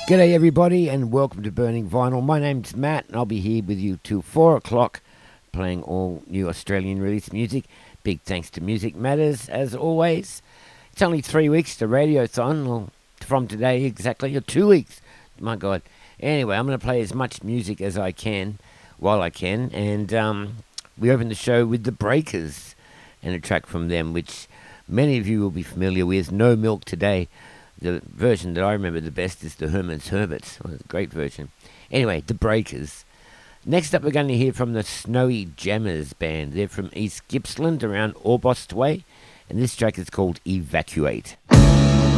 G'day everybody and welcome to Burning Vinyl. My name's Matt and I'll be here with you till 4 o'clock playing all new Australian release music. Big thanks to Music Matters as always. It's only 3 weeks to Radiothon, or from today exactly, or 2 weeks. My God. Anyway, I'm going to play as much music as I can while I can, and we open the show with The Breakers and a track from them which many of you will be familiar with, No Milk Today. The version that I remember the best is the Herman's Hermits. Well, it's a great version. Anyway, The Breakers. Next up, we're going to hear from the Snowy Jammers band. They're from East Gippsland, around Orbost Way, and this track is called Evacuate.